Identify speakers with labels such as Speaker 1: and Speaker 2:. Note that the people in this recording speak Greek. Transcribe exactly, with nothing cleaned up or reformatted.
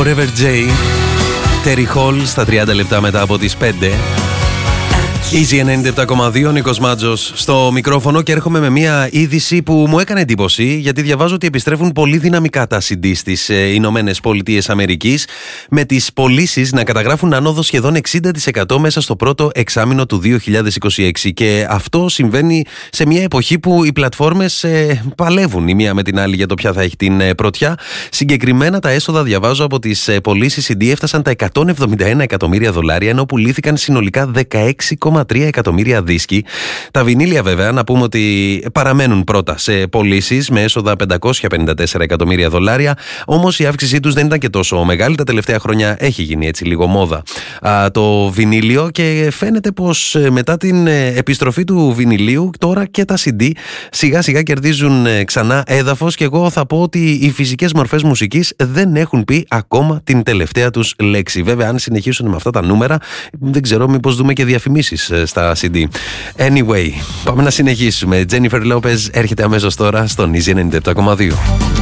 Speaker 1: Forever J, Terry Hall στα τριάντα λεπτά μετά από τις πέντε. Easy ενενήντα επτά κόμμα δύο, Νίκος Μάτζος στο μικρόφωνο και έρχομαι με μια είδηση που μου έκανε εντύπωση, γιατί διαβάζω ότι επιστρέφουν πολύ δυναμικά τα σι ντι στις Ηνωμένες Πολιτείες Αμερικής, με τις πωλήσεις να καταγράφουν άνοδο σχεδόν εξήντα τοις εκατό μέσα στο πρώτο εξάμηνο του δύο χιλιάδες είκοσι έξι. Και αυτό συμβαίνει σε μια εποχή που οι πλατφόρμες ε, παλεύουν η μία με την άλλη για το ποια θα έχει την ε, πρωτιά. Συγκεκριμένα τα έσοδα, διαβάζω, από τις ε, πωλήσεις σι ντι έφτασαν τα εκατόν εβδομήντα ένα εκατομμύρια δολάρια, ενώ πουλήθηκαν συνολικά δεκαέξι κόμμα τρία εκατομμύρια δίσκοι. Τα βινίλια, βέβαια, να πούμε ότι παραμένουν πρώτα σε πωλήσεις με έσοδα πεντακόσια πενήντα τέσσερα εκατομμύρια δολάρια, όμως η αύξησή τους δεν ήταν και τόσο μεγάλη. Τα τελευταία χρόνια έχει γίνει έτσι λίγο μόδα α, το βινίλιο, και φαίνεται πως μετά την επιστροφή του βινιλίου τώρα και τα σι ντι σιγά σιγά κερδίζουν ξανά έδαφος, και εγώ θα πω ότι οι φυσικές μορφές μουσικής δεν έχουν πει ακόμα την τελευταία τους λέξη. Βέβαια, αν συνεχίσουν με αυτά τα νούμερα, δεν ξέρω, μήπως δούμε και διαφημίσεις στα σι ντι. Anyway, πάμε να συνεχίσουμε. Jennifer Lopez έρχεται αμέσως τώρα στον Easy ενενήντα επτά κόμμα δύο.